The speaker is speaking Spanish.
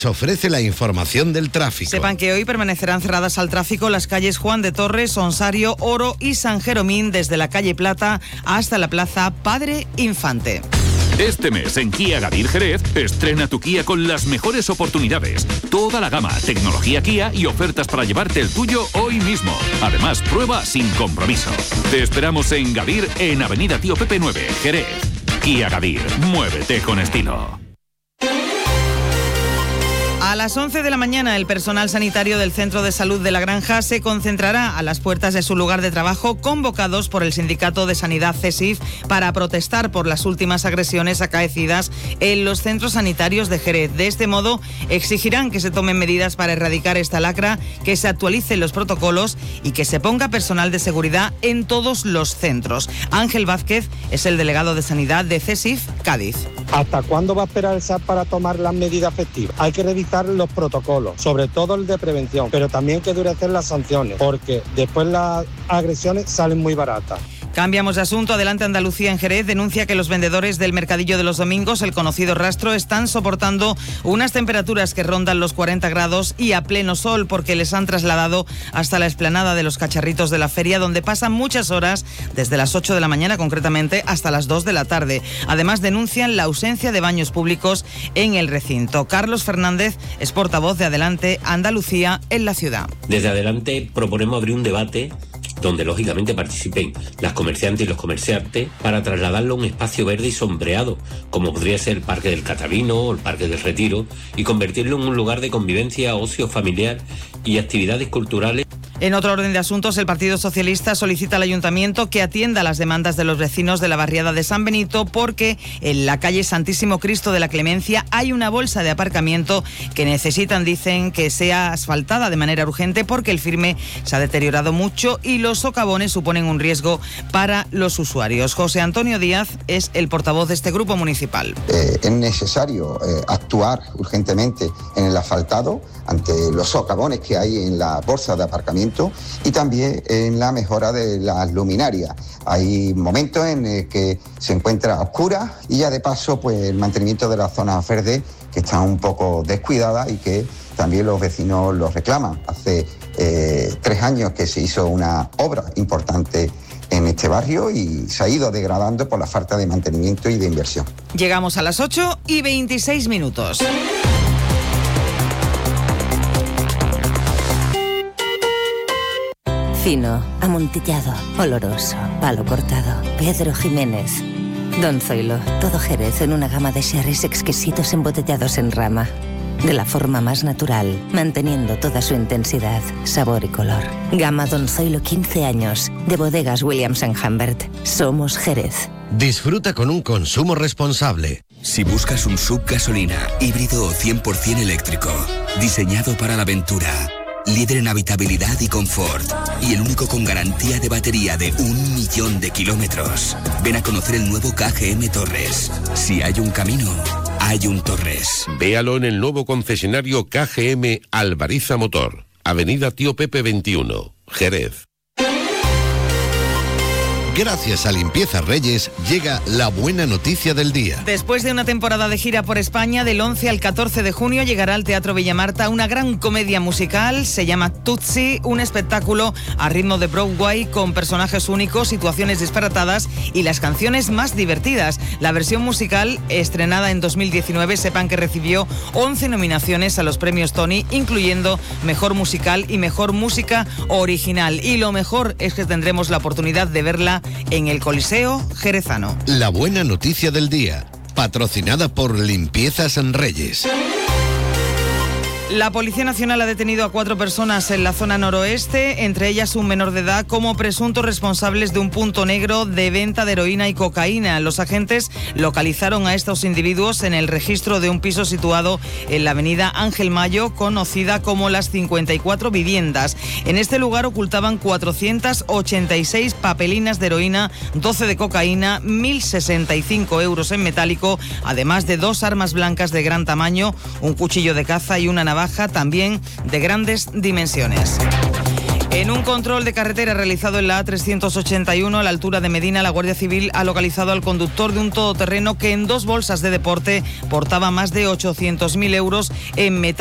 ofrece la información del tráfico. Sepan que hoy permanecerán cerradas al tráfico las calles Juan de Torres, Onsario, Oro y San Jeromín, desde la calle Plata hasta la plaza Padre Infante. Este mes en Kia Gadir Jerez, estrena tu Kia con las mejores oportunidades. Toda la gama, tecnología Kia y ofertas para llevarte el tuyo hoy mismo. Además, prueba sin compromiso. Te esperamos en Gadir, en Avenida Tío Pepe 9, Jerez. Kia Gadir, muévete con estilo. A las 11 de la mañana, el personal sanitario del Centro de Salud de La Granja se concentrará a las puertas de su lugar de trabajo, convocados por el Sindicato de Sanidad CESIF para protestar por las últimas agresiones acaecidas en los centros sanitarios de Jerez. De este modo, exigirán que se tomen medidas para erradicar esta lacra, que se actualicen los protocolos y que se ponga personal de seguridad en todos los centros. Ángel Vázquez es el delegado de Sanidad de CESIF Cádiz. ¿Hasta cuándo va a esperar el SAT para tomar las medidas efectivas? Hay que revisar los protocolos, sobre todo el de prevención, pero también hay que endurecer las sanciones, porque después las agresiones salen muy baratas. Cambiamos de asunto. Adelante Andalucía en Jerez denuncia que los vendedores del mercadillo de los domingos, el conocido Rastro, están soportando unas temperaturas que rondan los 40 grados y a pleno sol, porque les han trasladado hasta la explanada de los Cacharritos de la feria, donde pasan muchas horas, desde las 8 de la mañana concretamente hasta las 2 de la tarde. Además denuncian la ausencia de baños públicos en el recinto. Carlos Fernández es portavoz de Adelante Andalucía en la ciudad. Desde Adelante proponemos abrir un debate donde lógicamente participen las comerciantes y los comerciantes para trasladarlo a un espacio verde y sombreado, como podría ser el Parque del Catavino o el Parque del Retiro, y convertirlo en un lugar de convivencia, ocio familiar y actividades culturales. En otro orden de asuntos, el Partido Socialista solicita al Ayuntamiento que atienda las demandas de los vecinos de la barriada de San Benito, porque en la calle Santísimo Cristo de la Clemencia hay una bolsa de aparcamiento que necesitan, dicen, que sea asfaltada de manera urgente, porque el firme se ha deteriorado mucho y los socavones suponen un riesgo para los usuarios. José Antonio Díaz es el portavoz de este grupo municipal. Es necesario actuar urgentemente en el asfaltado ante los socavones que hay en la bolsa de aparcamiento y también en la mejora de las luminarias. Hay momentos en el que se encuentra oscura y ya de paso pues el mantenimiento de las zonas verdes, que están un poco descuidadas y que también los vecinos los reclaman. Hace 3 años que se hizo una obra importante en este barrio y se ha ido degradando por la falta de mantenimiento y de inversión. Llegamos a las 8:26. Fino, amontillado, oloroso, palo cortado. Pedro Jiménez. Don Zoilo, todo Jerez en una gama de sherries exquisitos embotellados en rama. De la forma más natural, manteniendo toda su intensidad, sabor y color. Gama Don Zoilo 15 años, de bodegas Williams & Humbert. Somos Jerez. Disfruta con un consumo responsable. Si buscas un SUV gasolina, híbrido o 100% eléctrico, diseñado para la aventura, líder en habitabilidad y confort, y el único con garantía de batería de 1.000.000 de kilómetros. Ven a conocer el nuevo KGM Torres. Si hay un camino, hay un Torres. Véalo en el nuevo concesionario KGM Alvariza Motor, Avenida Tío Pepe 21, Jerez. Gracias a Limpieza Reyes llega la buena noticia del día. Después de una temporada de gira por España, del 11 al 14 de junio llegará al Teatro Villamarta una gran comedia musical. Se llama Tootsie, un espectáculo a ritmo de Broadway con personajes únicos, situaciones disparatadas y las canciones más divertidas. La versión musical, estrenada en 2019, sepan que recibió 11 nominaciones a los premios Tony, incluyendo Mejor Musical y Mejor Música Original. Y lo mejor es que tendremos la oportunidad de verla en el Coliseo Jerezano. La buena noticia del día, patrocinada por Limpiezas Reyes. La Policía Nacional ha detenido a 4 personas en la zona noroeste, entre ellas un menor de edad, como presuntos responsables de un punto negro de venta de heroína y cocaína. Los agentes localizaron a estos individuos en el registro de un piso situado en la avenida Ángel Mayo, conocida como Las 54 Viviendas. En este lugar ocultaban 486 papelinas de heroína, 12 de cocaína, 1.065 euros en metálico, además de 2 armas blancas de gran tamaño, un cuchillo de caza y una navaja también de grandes dimensiones. En un control de carretera realizado en la A381 a la altura de Medina, la Guardia Civil ha localizado al conductor de un todoterreno que en 2 bolsas de deporte portaba más de 800.000 euros en metal.